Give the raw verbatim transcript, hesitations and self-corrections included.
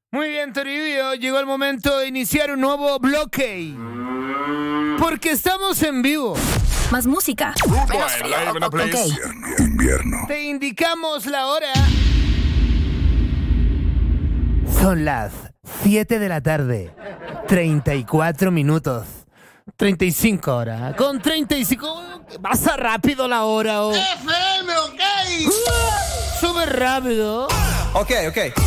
Muy bien, Toribio, llegó el momento de iniciar un nuevo bloque. Porque estamos en vivo. Más música. Menos frío. Okay. Invierno. Te indicamos la hora. Son las siete de la tarde. treinta y cuatro minutos. treinta y cinco horas. Con treinta y cinco... Pasa rápido la hora, oh. F M, ok. Sube rápido. Ok, ok.